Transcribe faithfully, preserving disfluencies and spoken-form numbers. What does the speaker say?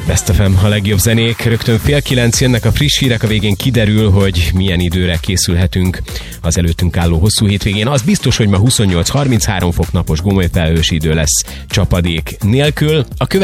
Best ef em, a legjobb zenék. Rögtön fél kilenc jönnek a friss hírek, a végén kiderül, hogy milyen időre készülhetünk az előttünk álló hosszú hétvégén. Az biztos, hogy ma huszonnyolc harminchárom fok napos gomoly felhős idő lesz csapadék nélkül. A